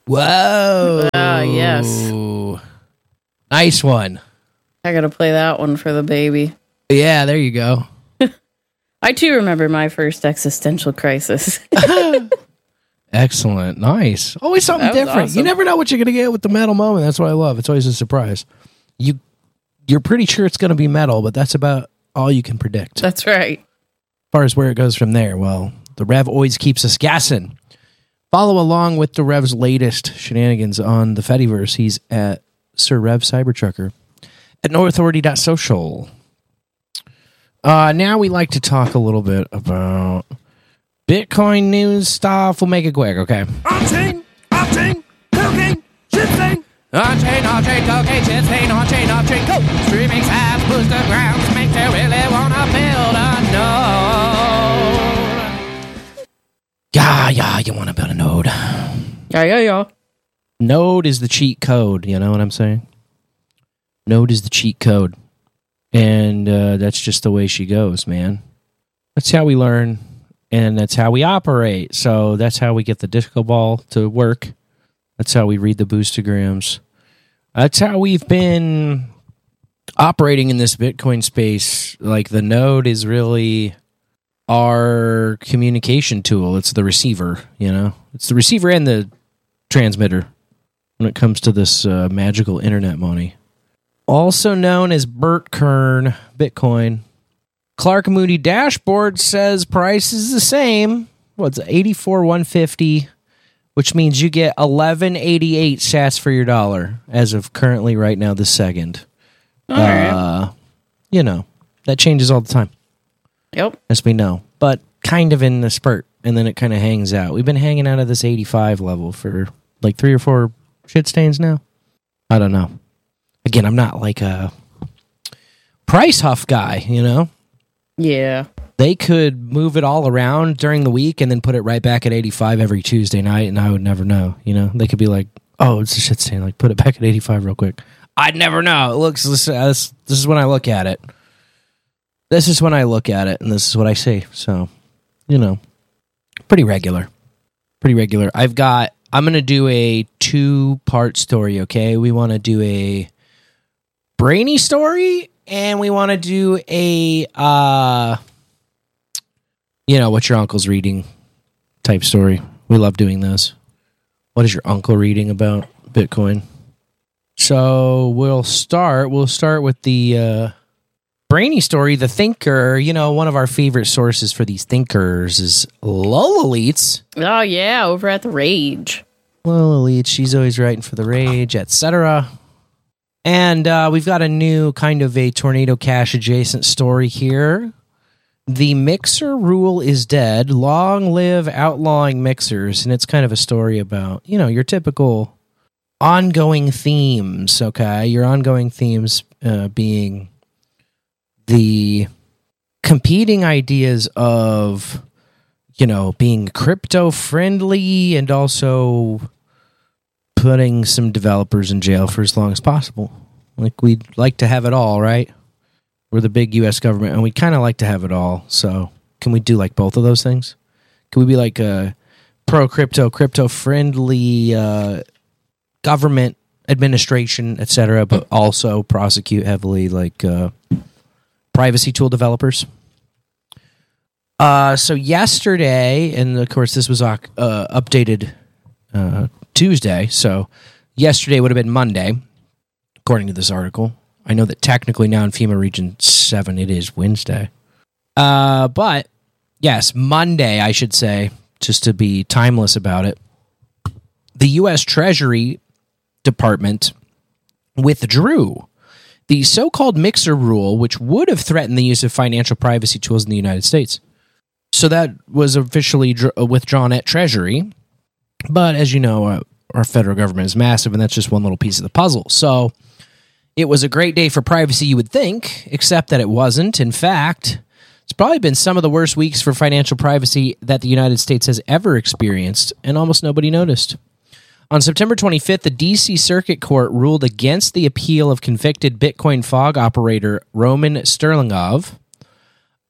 Whoa. Yes. Nice one. I gotta play that one for the baby. Yeah, there you go. I too remember my first existential crisis. Excellent. Nice. Always something different. Awesome. You never know what you're going to get with the metal moment. That's what I love. It's always a surprise. You're pretty sure it's going to be metal, but that's about all you can predict. That's right. As far as where it goes from there, well, the Rev always keeps us gassing. Follow along with the Rev's latest shenanigans on the Fediverse. He's at Sir Rev Cybertrucker at noauthority.social. Now we like to talk a little bit about Bitcoin news stuff. We'll make it quick, okay? On-chain, off-chain, cocaine, shit-thing. On-chain, off-chain, cocaine, shit-stain, on-chain, off-chain, go! Streaming sites, booster grounds, make you really wanna build a node. Yeah, you want to build a node. Yeah. Node is the cheat code, you know what I'm saying? Node is the cheat code. And that's just the way she goes, man. That's how we learn, and that's how we operate. So that's how we get the disco ball to work. That's how we read the boostograms. That's how we've been operating in this Bitcoin space. Like, the node is really our communication tool. It's the receiver, you know? It's the receiver and the transmitter when it comes to this magical internet money. Also known as Bert Kern Bitcoin. Clark Moody dashboard says price is the same. What's 84,150, which means you get 1188 sats for your dollar as of currently right now this second. All right. You know, that changes all the time. Yep. As we know, but kind of in the spurt, and then it kind of hangs out. We've been hanging out at this 85 level for like 3 or 4 shit stains now. I don't know. Again, I'm not like a price huff guy, you know? Yeah. They could move it all around during the week and then put it right back at 85 every Tuesday night, and I would never know, you know? They could be like, oh, it's a shit stain, like, put it back at 85 real quick. I'd never know. It looks, this is when I look at it. This is when I look at it, and this is what I see. So, you know, pretty regular. Pretty regular. I'm going to do a 2-part story, okay? We want to do a brainy story, and we want to do a, what your uncle's reading type story. We love doing those. What is your uncle reading about Bitcoin? So we'll start with the brainy story. The Thinker, one of our favorite sources for these thinkers is Lola Leets. Oh, yeah, over at The Rage. Lola Leets, she's always writing for The Rage, etc. And we've got a new kind of a Tornado Cash adjacent story here. The mixer rule is dead. Long live outlawing mixers. And it's kind of a story about, your typical ongoing themes, okay? Your ongoing themes being the competing ideas of, being crypto-friendly and also putting some developers in jail for as long as possible. Like, we'd like to have it all, right? We're the big U.S. government, and we kind of like to have it all. So can we do, like, both of those things? Can we be, like, a pro-crypto, crypto-friendly government administration, etc., but also prosecute heavily, like, privacy tool developers? So yesterday, and, of course, this was updated Tuesday, so yesterday would have been Monday, according to this article. I know that technically now in FEMA Region 7 it is Wednesday. But, yes, Monday, I should say, just to be timeless about it, the U.S. Treasury Department withdrew the so-called mixer rule, which would have threatened the use of financial privacy tools in the United States. So that was officially withdrawn at Treasury. But as you know, our federal government is massive, and that's just one little piece of the puzzle. So it was a great day for privacy, you would think, except that it wasn't. In fact, it's probably been some of the worst weeks for financial privacy that the United States has ever experienced, and almost nobody noticed. On September 25th, the D.C. Circuit Court ruled against the appeal of convicted Bitcoin fog operator Roman Sterlingov.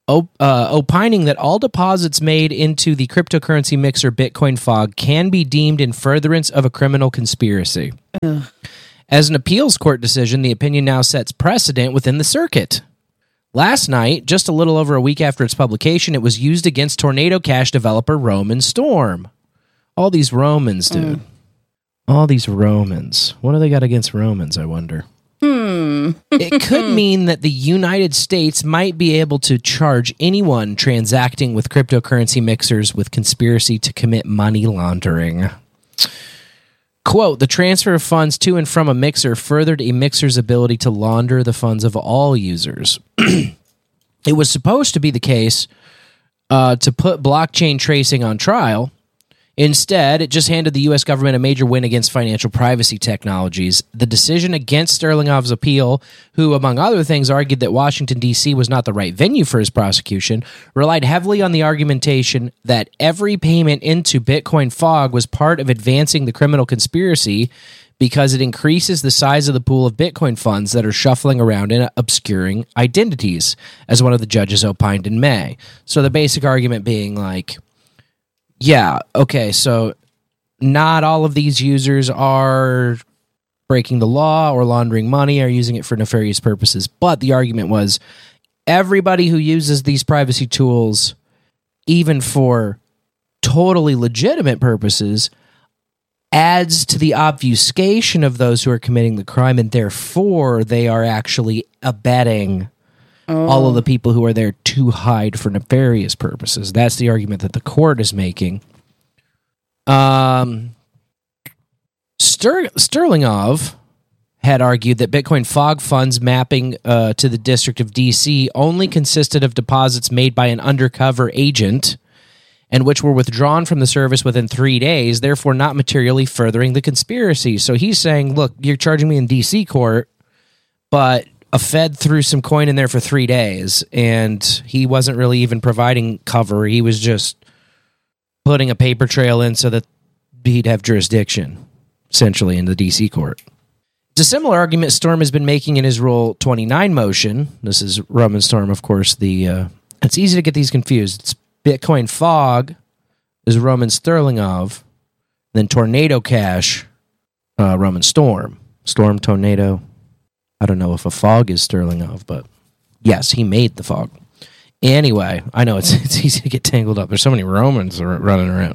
opining that all deposits made into the cryptocurrency mixer Bitcoin Fog can be deemed in furtherance of a criminal conspiracy. Ugh. As an appeals court decision, the opinion now sets precedent within the circuit. Last night, just a little over a week after its publication, it was used against Tornado Cash developer Roman Storm. All these Romans, dude. All these Romans. What do they got against Romans, I wonder? It could mean that the United States might be able to charge anyone transacting with cryptocurrency mixers with conspiracy to commit money laundering. Quote, the transfer of funds to and from a mixer furthered a mixer's ability to launder the funds of all users. It was supposed to be the case to put blockchain tracing on trial. Instead, it just handed the U.S. government a major win against financial privacy technologies. The decision against Sterlingov's appeal, who, among other things, argued that Washington, D.C. was not the right venue for his prosecution, relied heavily on the argumentation that every payment into Bitcoin Fog was part of advancing the criminal conspiracy because it increases the size of the pool of Bitcoin funds that are shuffling around and obscuring identities, as one of the judges opined in May. So the basic argument being like, yeah, okay, so not all of these users are breaking the law or laundering money or using it for nefarious purposes, but the argument was everybody who uses these privacy tools, even for totally legitimate purposes, adds to the obfuscation of those who are committing the crime, and therefore they are actually abetting all of the people who are there to hide for nefarious purposes. That's the argument that the court is making. Sterlingov had argued that Bitcoin Fog funds mapping to the District of D.C. only consisted of deposits made by an undercover agent and which were withdrawn from the service within 3 days, therefore not materially furthering the conspiracy. So he's saying, look, you're charging me in D.C. court, but a Fed threw some coin in there for 3 days, and he wasn't really even providing cover. He was just putting a paper trail in so that he'd have jurisdiction, essentially, in the D.C. court. It's a similar argument Storm has been making in his Rule 29 motion. This is Roman Storm, of course. It's easy to get these confused. It's Bitcoin Fog is Roman Sterlingov, then Tornado Cash, Roman Storm. Storm, Tornado. I don't know if a fog is Sterlingov, but yes, he made the fog. Anyway, I know it's easy to get tangled up. There's so many Romans running around.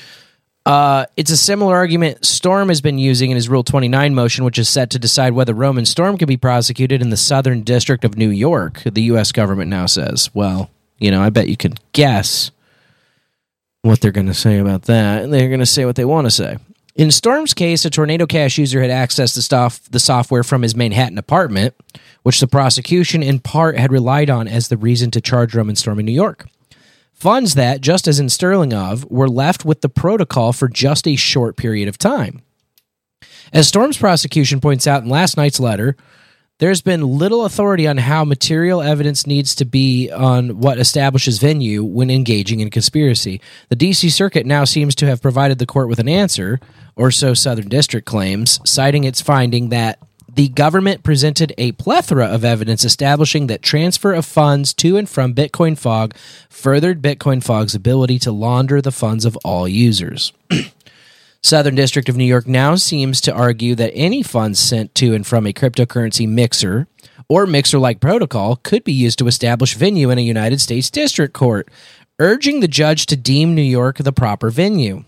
It's a similar argument Storm has been using in his Rule 29 motion, which is set to decide whether Roman Storm can be prosecuted in the Southern District of New York. The U.S. government now says, well, I bet you can guess what they're going to say about that. They're going to say what they want to say. In Storm's case, a Tornado Cash user had accessed the software from his Manhattan apartment, which the prosecution in part had relied on as the reason to charge Roman Storm in New York. Funds that, just as in Sterlingov, were left with the protocol for just a short period of time. As Storm's prosecution points out in last night's letter, there's been little authority on how material evidence needs to be on what establishes venue when engaging in conspiracy. The D.C. Circuit now seems to have provided the court with an answer, or so Southern District claims, citing its finding that the government presented a plethora of evidence establishing that transfer of funds to and from Bitcoin Fog furthered Bitcoin Fog's ability to launder the funds of all users. Southern District of New York now seems to argue that any funds sent to and from a cryptocurrency mixer or mixer-like protocol could be used to establish venue in a United States District Court, urging the judge to deem New York the proper venue.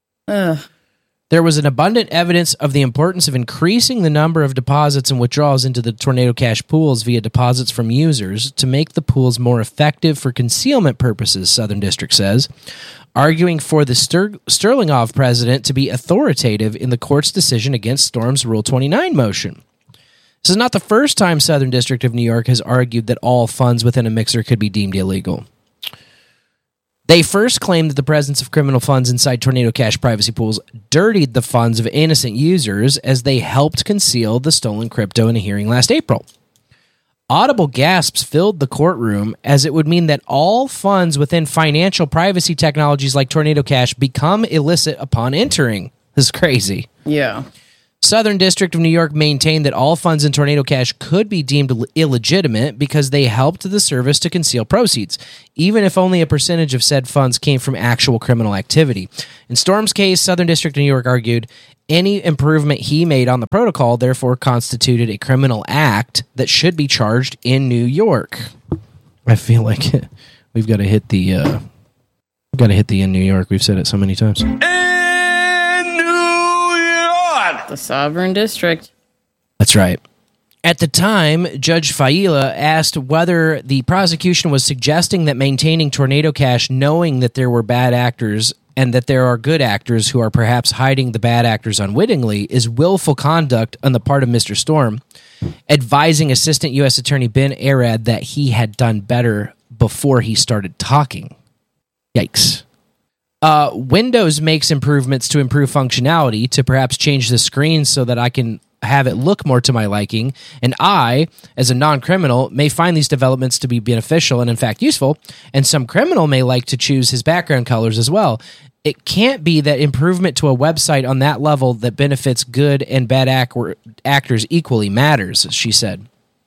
There was an abundant evidence of the importance of increasing the number of deposits and withdrawals into the Tornado Cash pools via deposits from users to make the pools more effective for concealment purposes, Southern District says, arguing for the Sterlingov president to be authoritative in the court's decision against Storm's Rule 29 motion. This is not the first time Southern District of New York has argued that all funds within a mixer could be deemed illegal. They first claimed that the presence of criminal funds inside Tornado Cash privacy pools dirtied the funds of innocent users as they helped conceal the stolen crypto in a hearing last April. Audible gasps filled the courtroom, as it would mean that all funds within financial privacy technologies like Tornado Cash become illicit upon entering. This is crazy. Yeah. Southern District of New York maintained that all funds in Tornado Cash could be deemed illegitimate because they helped the service to conceal proceeds, even if only a percentage of said funds came from actual criminal activity. In Storm's case, Southern District of New York argued any improvement he made on the protocol therefore constituted a criminal act that should be charged in New York. I feel like we've got to hit the in New York. We've said it so many times. The Sovereign District. That's right. At the time, Judge Failla asked whether the prosecution was suggesting that maintaining Tornado Cash knowing that there were bad actors and that there are good actors who are perhaps hiding the bad actors unwittingly is willful conduct on the part of Mr. Storm, advising Assistant U.S. Attorney Ben Arad that he had done better before he started talking. Yikes. Windows makes improvements to improve functionality to perhaps change the screen so that I can have it look more to my liking, and I, as a non-criminal, may find these developments to be beneficial and in fact useful, and some criminal may like to choose his background colors as well. It can't be that improvement to a website on that level that benefits good and bad actors equally matters, she said.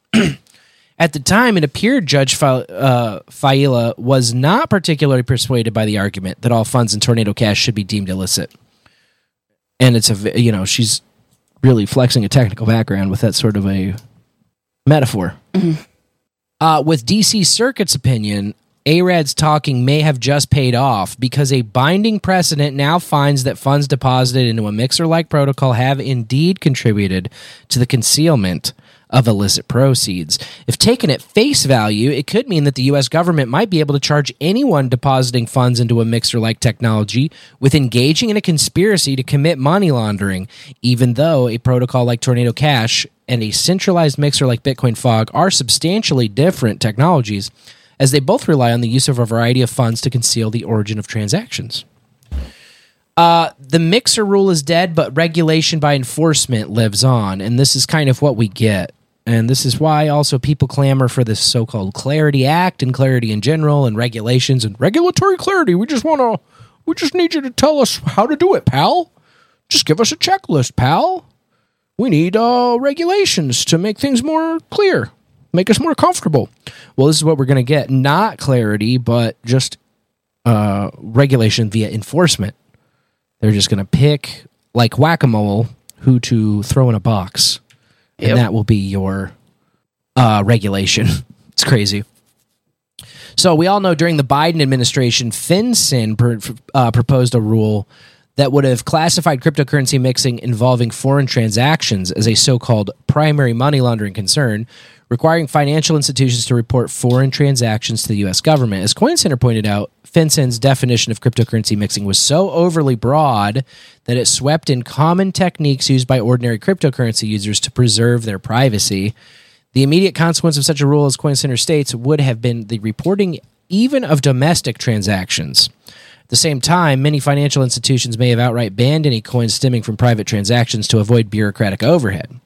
At the time, it appeared Judge Failla was not particularly persuaded by the argument that all funds in Tornado Cash should be deemed illicit. And it's she's really flexing a technical background with that sort of a metaphor. Mm-hmm. With DC Circuit's opinion, Arad's talking may have just paid off because a binding precedent now finds that funds deposited into a mixer-like protocol have indeed contributed to the concealment of illicit proceeds. If taken at face value, it could mean that the U.S. government might be able to charge anyone depositing funds into a mixer-like technology with engaging in a conspiracy to commit money laundering, even though a protocol like Tornado Cash and a centralized mixer like Bitcoin Fog are substantially different technologies, as they both rely on the use of a variety of funds to conceal the origin of transactions. The mixer rule is dead, but regulation by enforcement lives on, and this is kind of what we get. And this is why also people clamor for this so-called Clarity Act and clarity in general and regulations and regulatory clarity. We just need you to tell us how to do it, pal. Just give us a checklist, pal. We need regulations to make things more clear, make us more comfortable. Well, this is what we're going to get. Not clarity, but just regulation via enforcement. They're just going to pick, like whack-a-mole, who to throw in a box. Yep. And that will be your regulation. It's crazy. So we all know during the Biden administration, FinCEN proposed a rule that would have classified cryptocurrency mixing involving foreign transactions as a so-called primary money laundering concern, requiring financial institutions to report foreign transactions to the U.S. government. As Coin Center pointed out, FinCEN's definition of cryptocurrency mixing was so overly broad that it swept in common techniques used by ordinary cryptocurrency users to preserve their privacy. The immediate consequence of such a rule, as Coin Center states, would have been the reporting even of domestic transactions. At the same time, many financial institutions may have outright banned any coins stemming from private transactions to avoid bureaucratic overhead.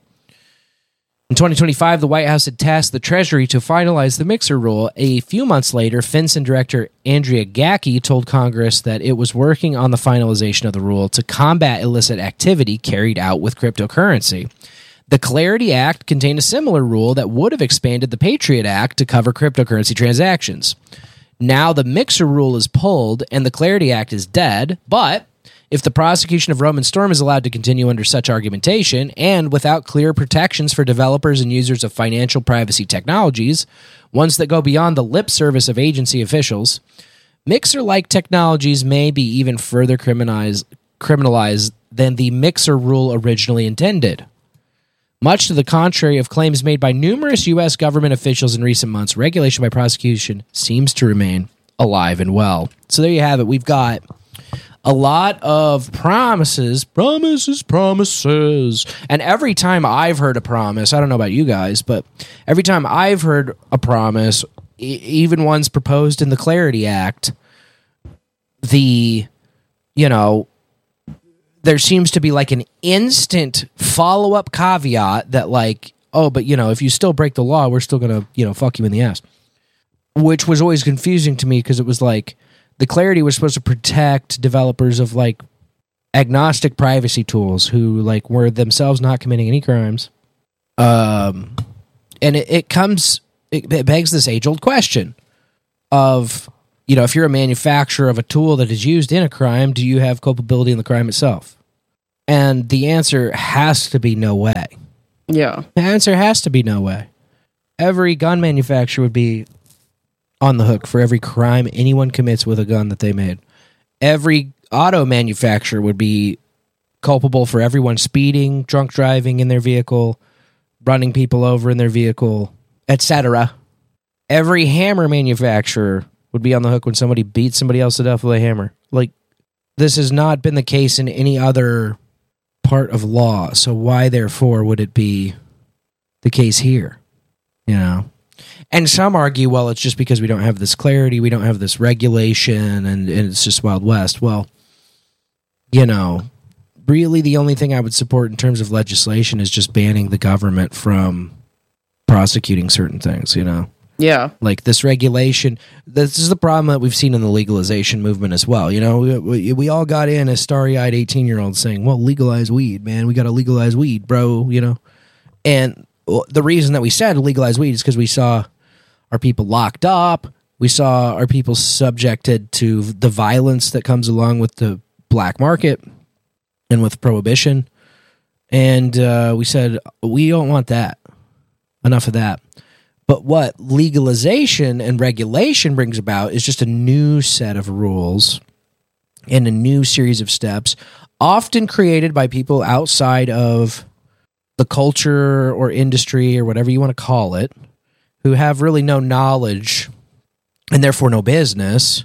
In 2025, the White House had tasked the Treasury to finalize the mixer rule. A few months later, FinCEN Director Andrea Gacki told Congress that it was working on the finalization of the rule to combat illicit activity carried out with cryptocurrency. The Clarity Act contained a similar rule that would have expanded the Patriot Act to cover cryptocurrency transactions. Now the mixer rule is pulled and the Clarity Act is dead, but if the prosecution of Roman Storm is allowed to continue under such argumentation and without clear protections for developers and users of financial privacy technologies, ones that go beyond the lip service of agency officials, mixer-like technologies may be even further criminalized than the mixer rule originally intended. Much to the contrary of claims made by numerous U.S. government officials in recent months, regulation by prosecution seems to remain alive and well. So there you have it. We've got a lot of promises. And every time I've heard a promise, I don't know about you guys, but every time I've heard a promise, even ones proposed in the Clarity Act, there seems to be like an instant follow-up caveat that like, oh, but if you still break the law, we're still going to, fuck you in the ass. Which was always confusing to me because it was like, the Clarity was supposed to protect developers of like agnostic privacy tools who like were themselves not committing any crimes. And it begs this age-old question of, you know, if you're a manufacturer of a tool that is used in a crime, do you have culpability in the crime itself? And the answer has to be no way. Yeah. The answer has to be no way. Every gun manufacturer would be on the hook for every crime anyone commits with a gun that they made. Every auto manufacturer would be culpable for everyone speeding, drunk driving in their vehicle, running people over in their vehicle, etc. Every hammer manufacturer would be on the hook when somebody beats somebody else to death with a hammer. Like, this has not been the case in any other part of law, so why, therefore, would it be the case here? You know? And some argue, well, it's just because we don't have this clarity, we don't have this regulation, and it's just Wild West. Well, you know, really the only thing I would support in terms of legislation is just banning the government from prosecuting certain things, you know? Yeah. Like this regulation, this is the problem that we've seen in the legalization movement as well. You know, we all got in as starry-eyed 18-year-olds saying, well, legalize weed, man. We got to legalize weed, bro, you know? And the reason that we said legalize weed is because we saw our people locked up. We saw our people subjected to the violence that comes along with the black market and with prohibition. And we said, we don't want that. Enough of that. But what legalization and regulation brings about is just a new set of rules and a new series of steps, often created by people outside of the culture or industry or whatever you want to call it, who have really no knowledge and therefore no business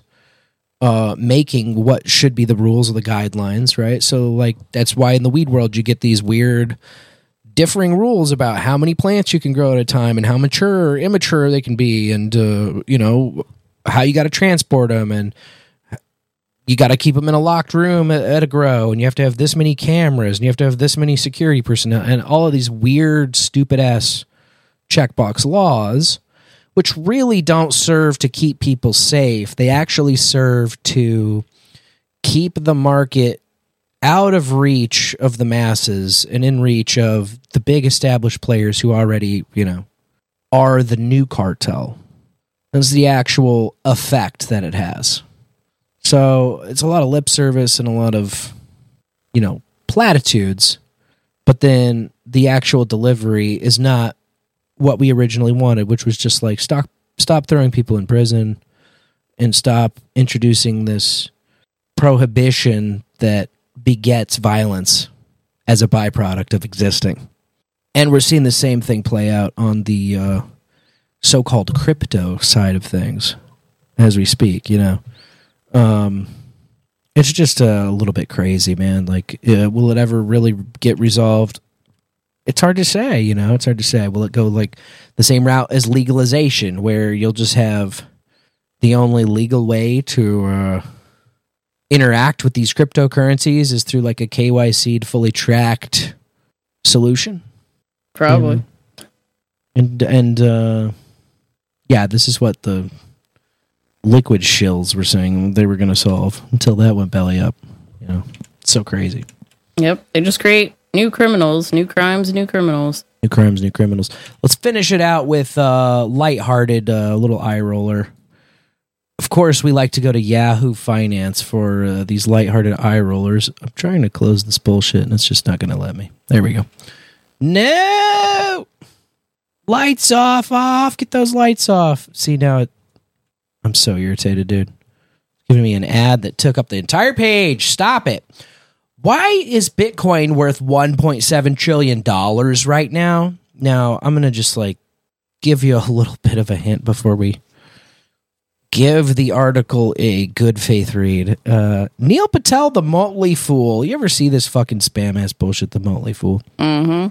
making what should be the rules or the guidelines, right? So, like, that's why in the weed world you get these weird differing rules about how many plants you can grow at a time and how mature or immature they can be, and you know, how you got to transport them, and you got to keep them in a locked room at a grow, and you have to have this many cameras, and you have to have this many security personnel, and all of these weird, stupid ass checkbox laws, which really don't serve to keep people safe. They actually serve to keep the market out of reach of the masses and in reach of the big established players who already, you know, are the new cartel. That's the actual effect that it has. So it's a lot of lip service and a lot of, you know, platitudes, but then the actual delivery is not what we originally wanted, which was just like stop throwing people in prison and stop introducing this prohibition that begets violence as a byproduct of existing. And we're seeing the same thing play out on the so-called crypto side of things as we speak, you know. It's just a little bit crazy, man. Like, will it ever really get resolved? It's hard to say, you know. It's hard to say. Will it go like the same route as legalization, where you'll just have the only legal way to interact with these cryptocurrencies is through like a KYC'd, fully tracked solution? Probably. And yeah, this is what the liquid shills were saying they were going to solve until that went belly up. You know, it's so crazy. Yep. They just create new criminals, new crimes, new criminals. New crimes, new criminals. Let's finish it out with lighthearted little eye roller. Of course, we like to go to Yahoo Finance for these lighthearted eye rollers. I'm trying to close this bullshit, and it's just not going to let me. There we go. No! Lights off. Get those lights off. See, now I'm so irritated, dude. It's giving me an ad that took up the entire page. Stop it. Why is Bitcoin worth $1.7 trillion right now? Now, I'm going to just, like, give you a little bit of a hint before we give the article a good faith read. Neil Patel, the Motley Fool. You ever see this fucking spam ass bullshit, the Motley Fool? Mm-hmm.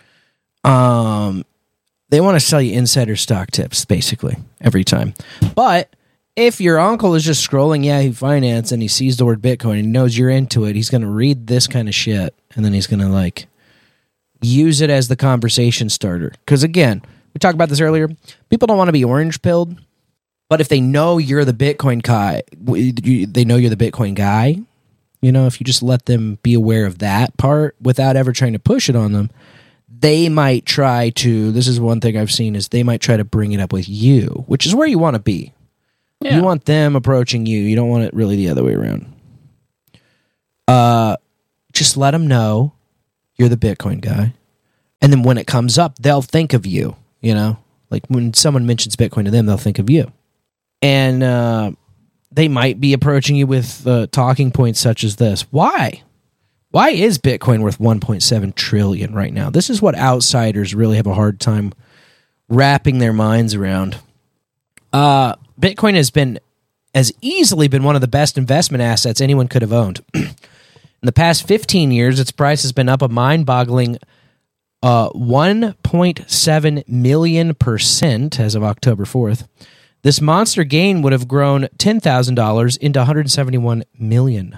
They want to sell you insider stock tips, basically, every time. But if your uncle is just scrolling Yahoo Finance and he sees the word Bitcoin and he knows you're into it, he's going to read this kind of shit, and then he's going to, like, use it as the conversation starter. Because, again, we talked about this earlier. People don't want to be orange-pilled. But if they know you're the Bitcoin guy, they know you're the Bitcoin guy, if you just let them be aware of that part without ever trying to push it on them, they might try to, this is one thing I've seen, is they might try to bring it up with you, which is where you want to be. Yeah. You want them approaching you. You don't want it really the other way around. Just let them know you're the Bitcoin guy. And then when it comes up, they'll think of you, Like when someone mentions Bitcoin to them, they'll think of you. And they might be approaching you with talking points such as this. Why? Why is Bitcoin worth 1.7 trillion right now? This is what outsiders really have a hard time wrapping their minds around. Bitcoin has easily been one of the best investment assets anyone could have owned. In the past 15 years, its price has been up a mind-boggling 1.7 million% as of October 4th. This monster gain would have grown $10,000 into $171 million.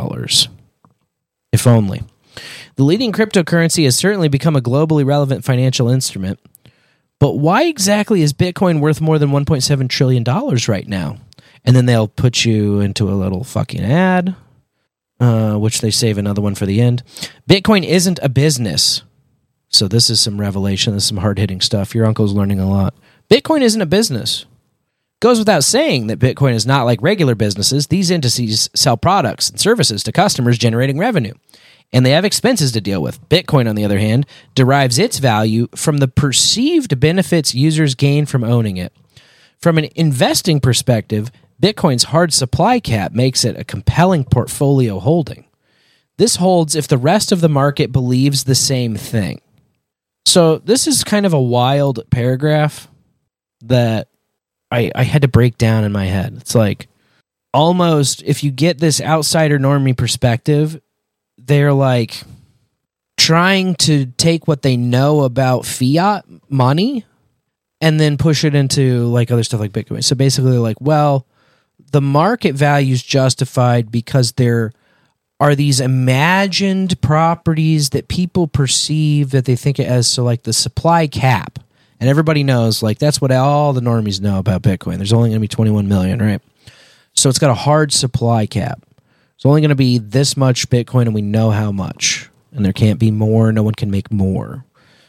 If only. The leading cryptocurrency has certainly become a globally relevant financial instrument. But why exactly is Bitcoin worth more than $1.7 trillion right now? And then they'll put you into a little fucking ad, which they save another one for the end. Bitcoin isn't a business. So this is some revelation. This is some hard-hitting stuff. Your uncle's learning a lot. Bitcoin isn't a business. Goes without saying that Bitcoin is not like regular businesses. These entities sell products and services to customers generating revenue, and they have expenses to deal with. Bitcoin, on the other hand, derives its value from the perceived benefits users gain from owning it. From an investing perspective, Bitcoin's hard supply cap makes it a compelling portfolio holding. This holds if the rest of the market believes the same thing. So this is kind of a wild paragraph that I had to break down in my head. It's like almost if you get this outsider normie perspective, they're like trying to take what they know about fiat money and then push it into like other stuff like Bitcoin. So basically like, well, the market value is justified because there are these imagined properties that people perceive that they think it as. So like the supply cap. And everybody knows, like, that's what all the normies know about Bitcoin. There's only going to be 21 million, right? So it's got a hard supply cap. It's only going to be this much Bitcoin, and we know how much. And there can't be more. No one can make more.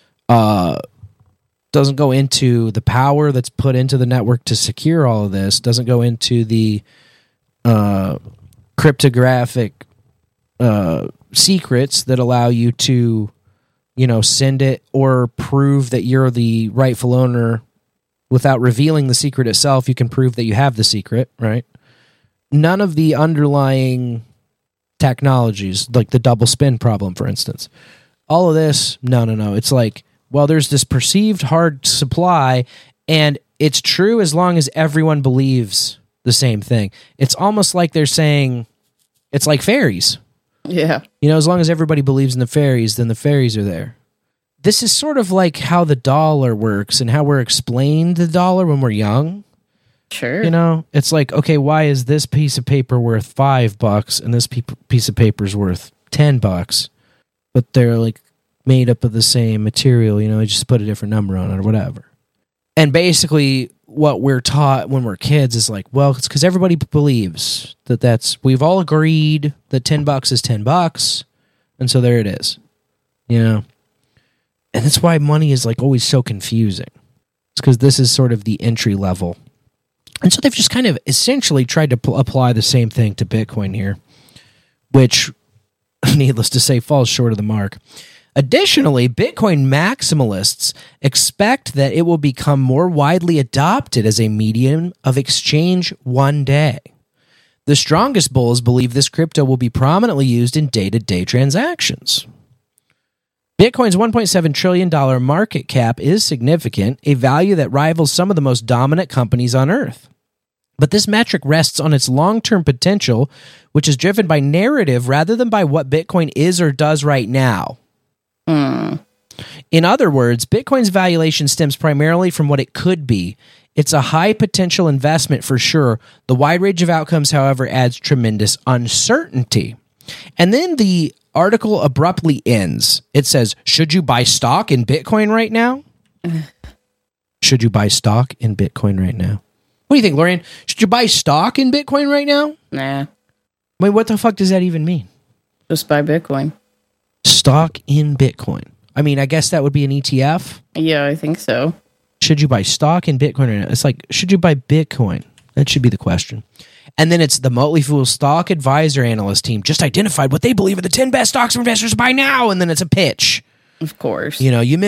Doesn't go into the power that's put into the network to secure all of this. Doesn't go into the cryptographic secrets that allow you to send it or prove that you're the rightful owner without revealing the secret itself. You can prove that you have the secret, right? None of the underlying technologies, like the double spin problem, for instance. All of this, no. It's like, well, there's this perceived hard supply, and it's true as long as everyone believes the same thing. It's almost like they're saying, it's like fairies. Yeah. As long as everybody believes in the fairies, then the fairies are there. This is sort of like how the dollar works and how we're explained the dollar when we're young. Sure. It's like, okay, why is this piece of paper worth $5 and this piece of paper is worth $10? But they're like made up of the same material, just put a different number on it or whatever. And basically what we're taught when we're kids is like, well, it's because everybody believes we've all agreed that $10 is $10, and so there it is, And that's why money is like always so confusing. It's because this is sort of the entry level. And so they've just kind of essentially tried to apply the same thing to Bitcoin here, which, needless to say, falls short of the mark. Additionally, Bitcoin maximalists expect that it will become more widely adopted as a medium of exchange one day. The strongest bulls believe this crypto will be prominently used in day-to-day transactions. Bitcoin's $1.7 trillion market cap is significant, a value that rivals some of the most dominant companies on Earth. But this metric rests on its long-term potential, which is driven by narrative rather than by what Bitcoin is or does right now. In other words, Bitcoin's valuation stems primarily from what it could be. It's a high potential investment for sure. The wide range of outcomes, however, adds tremendous uncertainty. And then the article abruptly ends. It says, should you buy stock in Bitcoin right now? Should you buy stock in Bitcoin right now? What do you think, Lorian? Should you buy stock in Bitcoin right now? Nah. Wait, what the fuck does that even mean? Just buy Bitcoin. Stock in Bitcoin. I mean, I guess that would be an ETF. Yeah, I think so. Should you buy stock in Bitcoin or not? It's like, should you buy Bitcoin? That should be the question. And then it's the Motley Fool Stock Advisor Analyst Team just identified what they believe are the 10 best stocks for investors to buy now. And then it's a pitch. Of course. You know, you